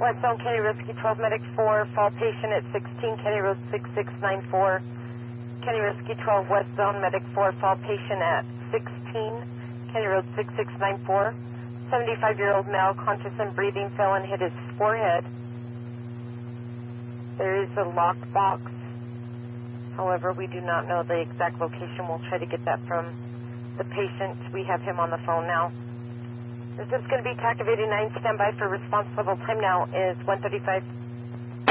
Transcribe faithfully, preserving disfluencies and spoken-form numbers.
West Zone, Kenny Rescue twelve, Medic four, fall patient at sixteen, Kenny Road six six nine four. Kenny Rescue twelve, West Zone, Medic four, fall patient at sixteen, Kenny Road six six nine four. seventy-five-year-old male, conscious and breathing, fell and hit his forehead. There is a lockbox. However, we do not know the exact location. We'll try to get that from the patient. We have him on the phone now. This is going to be TAC of eighty-nine. Stand by for response. Level time now is one thirty-five.